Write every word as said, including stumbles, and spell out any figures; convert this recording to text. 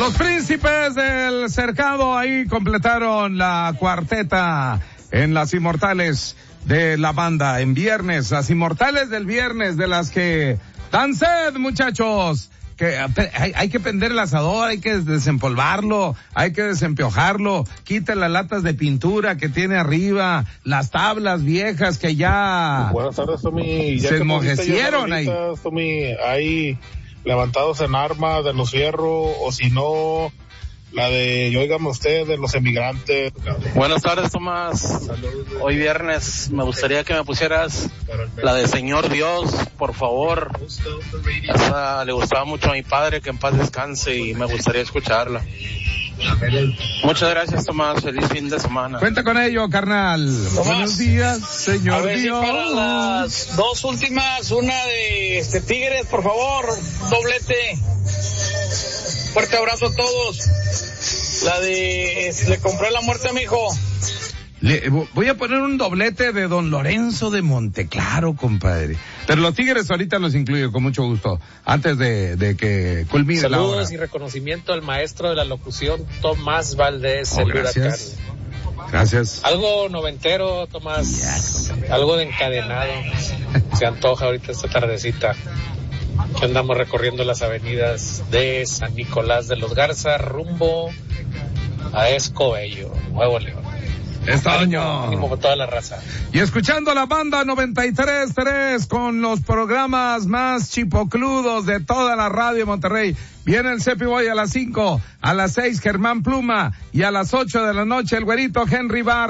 Los Príncipes del Cercado ahí completaron la cuarteta en las Inmortales de la banda en viernes, las Inmortales del viernes, de las que dan sed, muchachos. Que hay, hay que prender el asador, hay que desempolvarlo, hay que desempiojarlo, quite las latas de pintura que tiene arriba, las tablas viejas que ya Buenas tardes, Tommy. Ya se enmojecieron ahí. Tommy, hay levantados en armas de los fierros, o si no, la de, óigame usted, de los emigrantes. Buenas tardes, Tomás. Hoy viernes me gustaría que me pusieras la de Señor Dios, por favor. Esa le gustaba mucho a mi padre, que en paz descanse, y me gustaría escucharla. Muchas gracias, Tomás. Feliz fin de semana. Cuenta con ello, carnal. Tomás, buenos días, Señor a ver Dios. Si para las dos últimas, una de este Tigres, por favor, doblete. Fuerte abrazo a todos. La de le compré la muerte a mi hijo. Le, voy a poner un doblete de Don Lorenzo de Monteclaro, compadre. Pero los Tigres ahorita los incluyo con mucho gusto, antes de, de que culmine Saludos la hora. Saludos y reconocimiento al maestro de la locución, Tomás Valdés, oh, el gracias. Huracán. Gracias. Algo noventero, Tomás. Yeah, algo de encadenado. Se antoja ahorita esta tardecita. Que andamos recorriendo las avenidas de San Nicolás de los Garza rumbo a Escobedo, Nuevo León. Estaño. Ánimo para toda la raza. Y escuchando la banda noventa y tres punto tres con los programas más chipocludos de toda la radio de Monterrey. Viene el Cepi Boy a las cinco, a las seis Germán Pluma y a las ocho de la noche el güerito Henry Bar.